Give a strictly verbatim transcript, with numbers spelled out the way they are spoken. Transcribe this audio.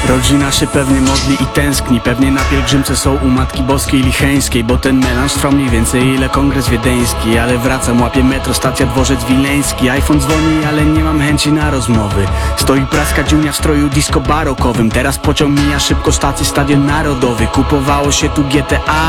Rodzina się pewnie modli i tęskni, pewnie na pielgrzymce są u Matki Boskiej Licheńskiej, bo ten melanż trwa mniej więcej ile kongres wiedeński. Ale wracam, łapię metro, stacja dworzec wileński. iPhone dzwoni, ale nie mam chęci na rozmowy. Stoi praska dziunia w stroju disco barokowym. Teraz pociąg mija szybko stację, Stadion Narodowy. Kupowało się tu G T A,